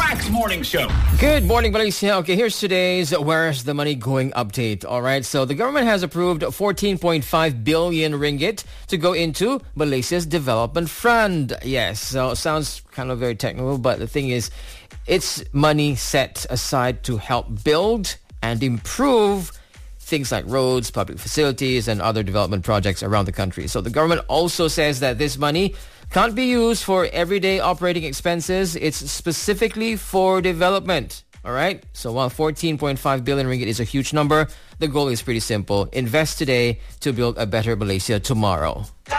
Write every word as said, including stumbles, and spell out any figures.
Max Morning Show. Good morning, Malaysia. Okay, here's today's Where's the Money Going update. All right, so the government has approved fourteen point five billion ringgit to go into Malaysia's development fund. Yes, so it sounds kind of very technical, but the thing is, it's money set aside to help build and improve things like roads, public facilities, and other development projects around the country. So the government also says that this money can't be used for everyday operating expenses. It's specifically for development. All right? So while fourteen point five billion ringgit is a huge number, the goal is pretty simple. Invest today to build a better Malaysia tomorrow.